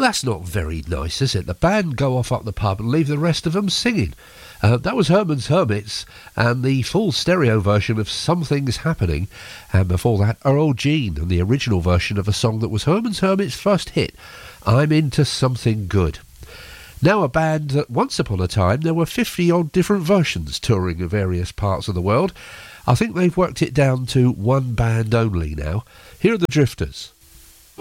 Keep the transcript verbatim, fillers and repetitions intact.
that's not very nice, is it? The band go off up the pub and leave the rest of them singing. Uh, that was Herman's Hermits and the full stereo version of Something's Happening, and before that Earl Jean and the original version of a song that was Herman's Hermits' first hit, I'm Into Something Good. Now a band that once upon a time there were fifty odd different versions touring in various parts of the world. I think they've worked it down to one band only now. Here are the Drifters.